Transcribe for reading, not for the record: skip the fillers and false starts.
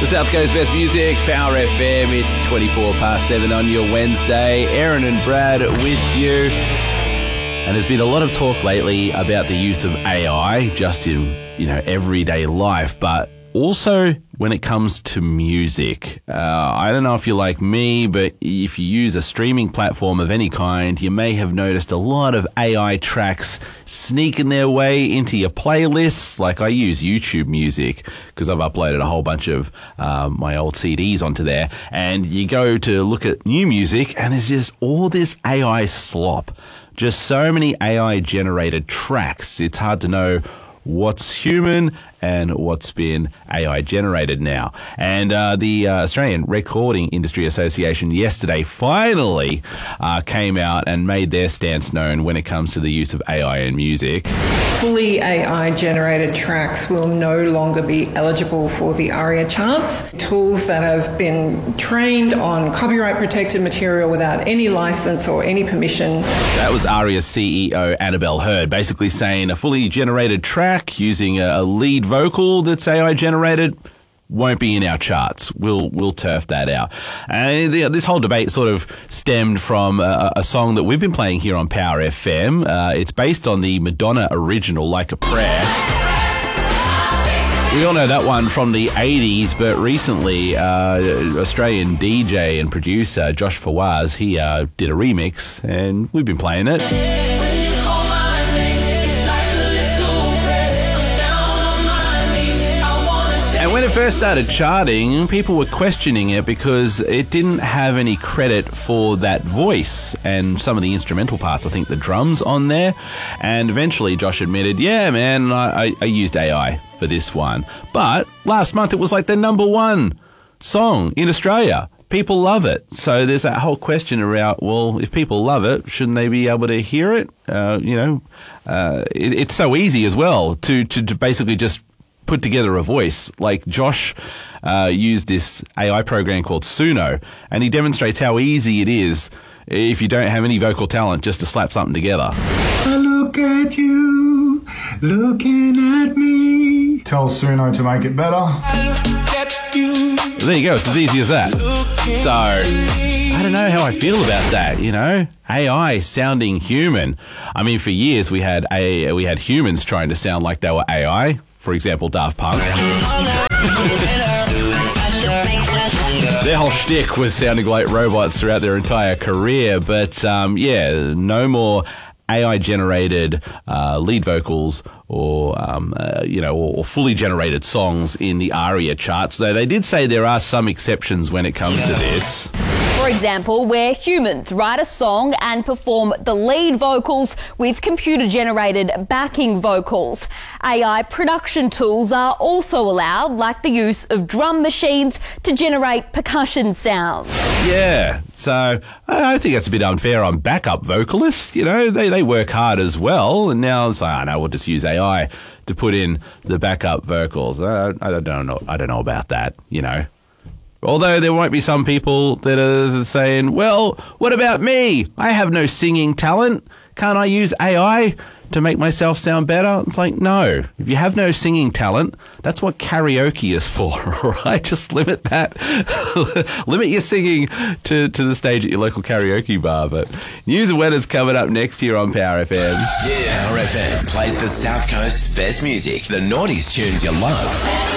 The South Coast Best Music, Power FM. It's 7:24 on your Wednesday. Aaron and Brad with you. And there's been a lot of talk lately about the use of AI just in, everyday life, but also when it comes to music. I don't know if you're like me, but if you use a streaming platform of any kind, you may have noticed a lot of AI tracks sneaking their way into your playlists. Like I use YouTube Music because I've uploaded a whole bunch of my old CDs onto there. And you go to look at new music and there's just all this AI slop. Just so many AI-generated tracks. It's hard to know what's human and what's been AI generated now. And the Australian Recording Industry Association yesterday finally came out and made their stance known when it comes to the use of AI in music. Fully AI-generated tracks will no longer be eligible for the ARIA charts. Tools that have been trained on copyright-protected material without any license or any permission. That was ARIA's CEO, Annabelle Hurd, basically saying a fully generated track using a lead vocal that's AI generated won't be in our charts. We'll turf that out. And this whole debate sort of stemmed from a song that we've been playing here on Power FM. It's based on the Madonna original, Like a Prayer. We all know that one from the 80s, but recently Australian DJ and producer Josh Fawaz, he did a remix and we've been playing it. And when it first started charting, people were questioning it because it didn't have any credit for that voice and some of the instrumental parts, I think the drums on there. And eventually Josh admitted, yeah, man, I used AI for this one. But last month it was like the number one song in Australia. People love it. So there's that whole question around, well, if people love it, shouldn't they be able to hear it? It's so easy as well to basically just put together a voice. Like Josh used this AI program called Suno, and he demonstrates how easy it is if you don't have any vocal talent just to slap something together. I look at you, looking at me. Tell Suno to make it better. There you go, it's as easy as that. So, I don't know how I feel about that, AI sounding human. I mean, for years we had humans trying to sound like they were AI. For example, Daft Punk. Their whole shtick was sounding like robots throughout their entire career. But, no more AI-generated lead vocals or fully generated songs in the ARIA charts. Though they did say there are some exceptions when it comes to this. For example, where humans write a song and perform the lead vocals with computer-generated backing vocals. AI production tools are also allowed, like the use of drum machines to generate percussion sounds. Yeah, so I think that's a bit unfair on backup vocalists. They work hard as well, and now it's like, we'll just use AI to put in the backup vocals. I don't know about that, Although there might be some people that are saying, well, what about me? I have no singing talent. Can't I use AI to make myself sound better? It's like, no. If you have no singing talent, that's what karaoke is for, all right? Just limit that. Limit your singing to the stage at your local karaoke bar. But news and weather's coming up next year on Power FM. Yeah, Power FM plays the South Coast's best music. The noughties tunes you love.